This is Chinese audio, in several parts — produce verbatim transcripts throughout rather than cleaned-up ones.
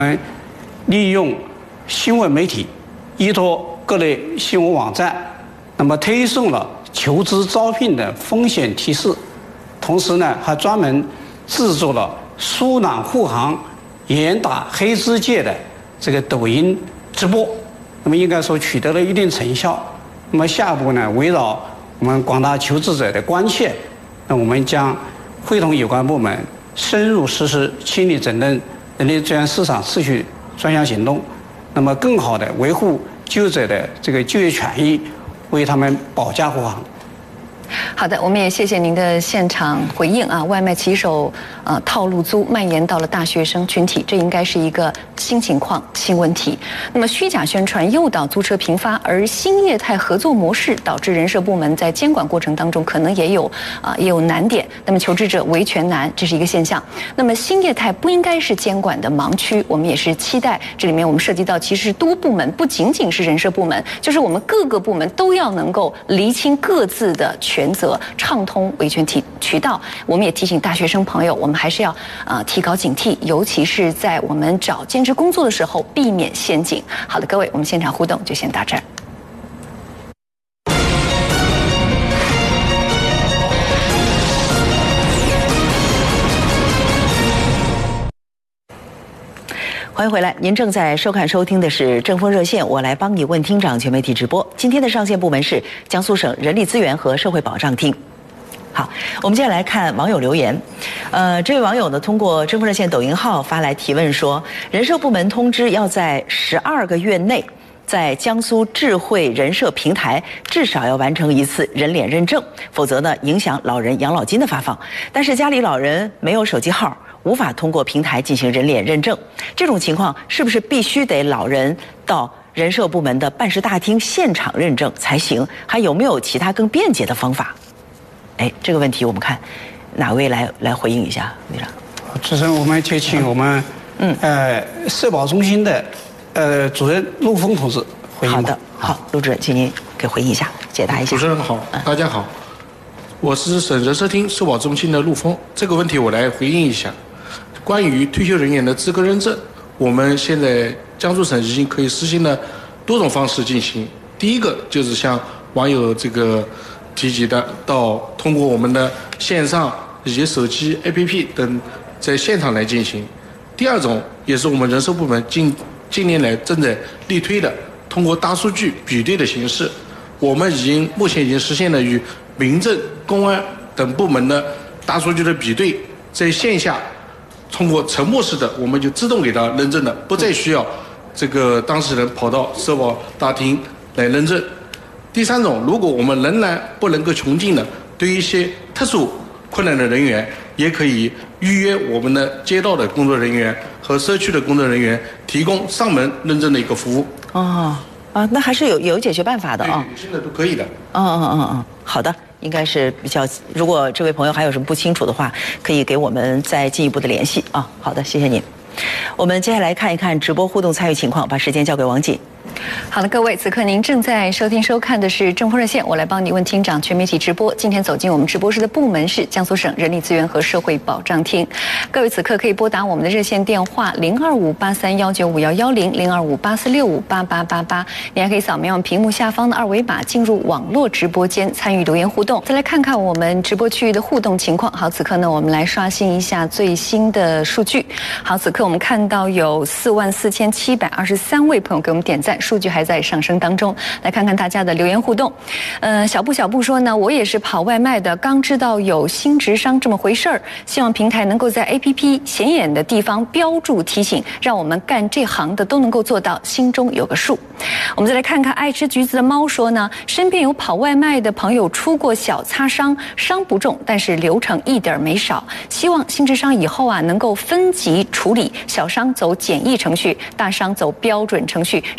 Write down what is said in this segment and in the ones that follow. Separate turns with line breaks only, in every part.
们利用新闻媒体，依托各类新闻网站，那么推送了求职招聘的风险提示，同时呢，还专门制作了疏懒护航、严打黑资界的这个抖音直播，那么应该说取得了一定成效。那么下一步呢，围绕我们广大求职者的关切，那我们将会同有关部门深入实施清理整顿人力资源市场秩序专项行动，那么更好地维护就业者的这个就业权益，为他们保驾护航。
好的，我们也谢谢您的现场回应啊。外卖骑手呃套路租蔓延到了大学生群体，这应该是一个新情况、新问题。那么虚假宣传诱导租车频发，而新业态合作模式导致人社部门在监管过程当中可能也有啊、呃、也有难点。那么求职者维权难，这是一个现象。那么新业态不应该是监管的盲区，我们也是期待这里面我们涉及到其实是多部门，不仅仅是人社部门，就是我们各个部门都要能够厘清各自的权责，畅通维权渠渠道。我们也提醒大学生朋友，我们还是要呃提高警惕，尤其是在我们找兼职工作的时候，避免陷阱。好的，各位，我们现场互动就先到这儿。欢迎回来，您正在收看收听的是正风热线，我来帮你问厅长全媒体直播。今天的上线部门是江苏省人力资源和社会保障厅。好，我们接下来看网友留言。呃，这位网友呢，通过正风热线抖音号发来提问说，人社部门通知要在十二个月内，在江苏智慧人社平台至少要完成一次人脸认证，否则呢，影响老人养老金的发放。但是家里老人没有手机号，无法通过平台进行人脸认证，这种情况是不是必须得老人到人社部门的办事大厅现场认证才行？还有没有其他更便捷的方法？哎，这个问题我们看哪位来来回应一下，队长？
主持人，我们就请我们嗯呃社保中心的呃主任陆峰同志回应。
好的，好，陆主任，请您给回应一下，解答一下。
主持人好，大家好，我是省人社厅社保中心的陆峰。这个问题我来回应一下。关于退休人员的资格认证，我们现在江苏省已经可以实行了多种方式进行。第一个就是像网友这个提及的，到通过我们的线上以及手机 A P P 等在现场来进行。第二种也是我们人社部门近近年来正在力推的，通过大数据比对的形式，我们已经目前已经实现了与民政、公安等部门的大数据的比对，在线下通过沉默式的，我们就自动给他认证了，不再需要这个当事人跑到社保大厅来认证。第三种，如果我们仍然不能够穷尽的，对于一些特殊困难的人员，也可以预约我们的街道的工作人员和社区的工作人员，提供上门认证的一个服务。
哦，啊，那还是有有解决办法的啊、哦。
现在都可以的。
嗯嗯嗯嗯，好的。应该是比较，如果这位朋友还有什么不清楚的话，可以给我们再进一步的联系啊。好的，谢谢您。我们接下来看一看直播互动参与情况，把时间交给王锦。好的，各位，此刻您正在收听收看的是正风热线，我来帮你问厅长全媒体直播。今天走进我们直播室的部门是江苏省人力资源和社会保障厅。各位此刻可以拨打我们的热线电话零二五八三幺九五幺幺零零二五八四六五八八八八，你还可以扫描屏幕下方的二维码进入网络直播间参与留言互动。再来看看我们直播区域的互动情况。好，此刻呢，我们来刷新一下最新的数据。好，此刻我们看到有四万四千七百二十三位朋友给我们点赞。数据还在上升当中，来看看大家的留言互动。呃，小布小布说呢，我也是跑外卖的，刚知道有新直商这么回事儿，希望平台能够在 A P P 显眼的地方标注提醒，让我们干这行的都能够做到心中有个数。我们再来看看爱吃橘子的猫说呢，身边有跑外卖的朋友出过小擦伤，伤不重，但是流程一点没少。希望新直商以后啊能够分级处理，小伤走简易程序，大伤走标准程序，让大家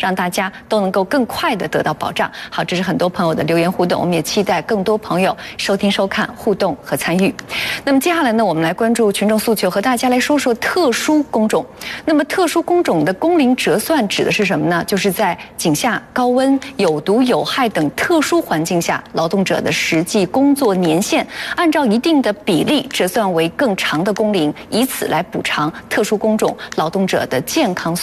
家都能够更快的得到保障。好，这是很多朋友的留言互动，我们也期待更多朋友收听、收看、互动和参与。那么接下来呢，我们来关注群众诉求，和大家来说说特殊工种。那么特殊工种的工龄折算指的是什么呢？就是在井下、高温、有毒有害等特殊环境下，劳动者的实际工作年限按照一定的比例折算为更长的工龄，以此来补偿特殊工种劳动者的健康